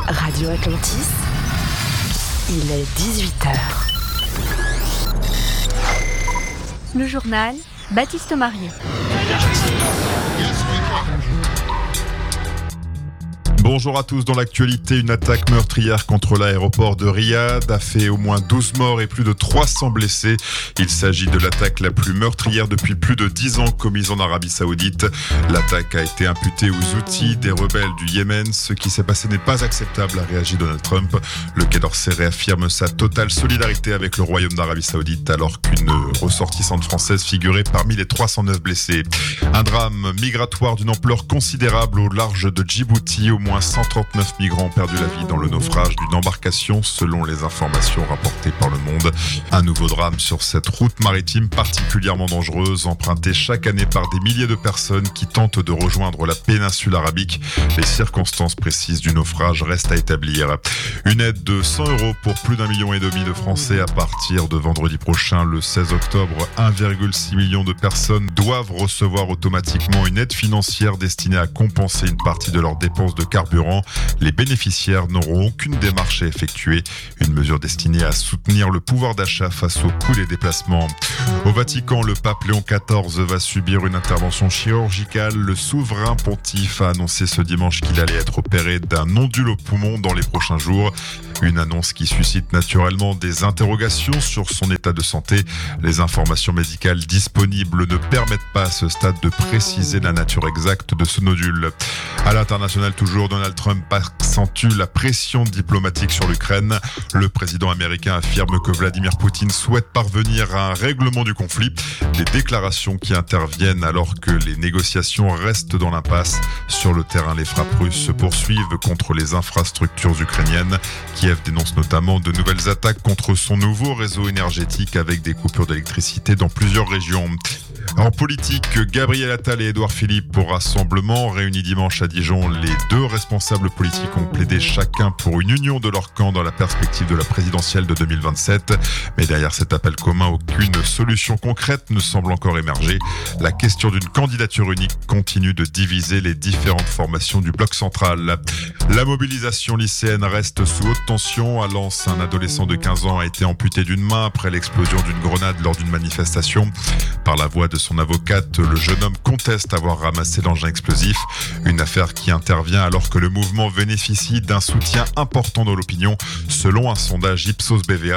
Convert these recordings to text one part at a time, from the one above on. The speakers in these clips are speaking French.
Radio Atlantis, il est 18h. Le journal, Baptiste Marier. Bonjour à tous. Dans l'actualité, une attaque meurtrière contre l'aéroport de Riyad a fait au moins 12 morts et plus de 300 blessés. Il s'agit de l'attaque la plus meurtrière depuis plus de 10 ans commise en Arabie Saoudite. L'attaque a été imputée aux outils des rebelles du Yémen. Ce qui s'est passé n'est pas acceptable, a réagi Donald Trump. Le Quai d'Orsay réaffirme sa totale solidarité avec le Royaume d'Arabie Saoudite alors qu'une ressortissante française figurait parmi les 309 blessés. Un drame migratoire d'une ampleur considérable au large de Djibouti. Au moins 139 migrants ont perdu la vie dans le naufrage d'une embarcation selon les informations rapportées par Le Monde. Un nouveau drame sur cette route maritime particulièrement dangereuse, empruntée chaque année par des milliers de personnes qui tentent de rejoindre la péninsule arabique. Les circonstances précises du naufrage restent à établir. Une aide de 100 € pour plus d'1,5 million de Français à partir de vendredi prochain, le 16 octobre. 1,6 million de personnes doivent recevoir automatiquement une aide financière destinée à compenser une partie de leurs dépenses de carburant. Les bénéficiaires n'auront aucune démarche à effectuer. Une mesure destinée à soutenir le pouvoir d'achat face aux coûts des déplacements. Au Vatican, le pape Léon XIV va subir une intervention chirurgicale. Le souverain pontife a annoncé ce dimanche qu'il allait être opéré d'un nodule au poumon dans les prochains jours. Une annonce qui suscite naturellement des interrogations sur son état de santé. Les informations médicales disponibles ne permettent pas à ce stade de préciser la nature exacte de ce nodule. À l'international toujours, Donald Trump accentue la pression diplomatique sur l'Ukraine. Le président américain affirme que Vladimir Poutine souhaite parvenir à un règlement du conflit. Des déclarations qui interviennent alors que les négociations restent dans l'impasse. Sur le terrain, les frappes russes se poursuivent contre les infrastructures ukrainiennes. Kiev dénonce notamment de nouvelles attaques contre son nouveau réseau énergétique avec des coupures d'électricité dans plusieurs régions. En politique, Gabriel Attal et Édouard Philippe au Rassemblement, réunis dimanche à Dijon, les deux responsables politiques ont plaidé chacun pour une union de leur camp dans la perspective de la présidentielle de 2027. Mais derrière cet appel commun, aucune solution concrète ne semble encore émerger. La question d'une candidature unique continue de diviser les différentes formations du bloc central. La mobilisation lycéenne reste sous haute tension. À Lens, un adolescent de 15 ans a été amputé d'une main après l'explosion d'une grenade lors d'une manifestation. Par la voix de son avocate, le jeune homme conteste avoir ramassé l'engin explosif. Une affaire qui intervient alors que le mouvement bénéficie d'un soutien important dans l'opinion. Selon un sondage Ipsos BVA,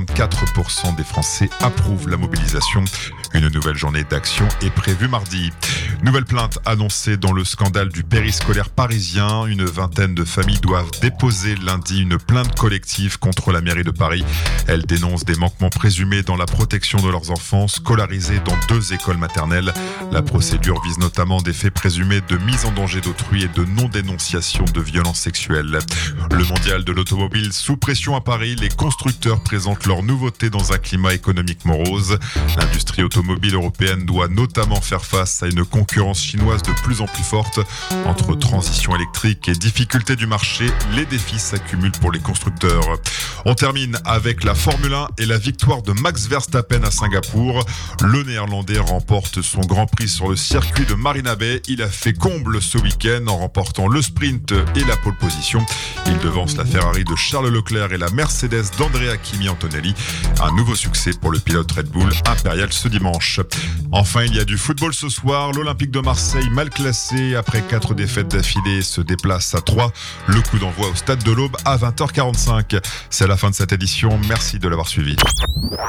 54% des Français approuvent la mobilisation. Une nouvelle journée d'action est prévue mardi. Nouvelle plainte annoncée dans le scandale du périscolaire parisien. Une vingtaine de familles doivent déposer lundi une plainte collective contre la mairie de Paris. Elles dénoncent des manquements présumés dans la protection de leurs enfants scolarisés dans 2 écoles maternelles. La procédure vise notamment des faits présumés de mise en danger d'autrui et de non-dénonciation de violences sexuelles. Le mondial de l'automobile sous pression à Paris. Les constructeurs présentent leurs nouveautés dans un climat économique morose. L'industrie automobile européenne doit notamment faire face à une concurrence chinoise de plus en plus forte. Entre transition électrique et difficultés du marché, les défis s'accumulent pour les constructeurs. On termine avec la Formule 1 et la victoire de Max Verstappen à Singapour. Le Néerlandais remporte son Grand Prix sur le circuit de Marina Bay. Il a fait comble ce week-end en remportant le sprint et la pole position. Il devance la Ferrari de Charles Leclerc et la Mercedes d'Andrea Kimi Antonelli. Un nouveau succès pour le pilote Red Bull impérial ce dimanche. Enfin, il y a du football ce soir. L'Olympique de Marseille, mal classé après 4 défaites d'affilée, se déplace à 3. Le coup d'envoi au stade de l'Aube à 20h45. C'est la fin de cette édition. Merci de l'avoir suivi.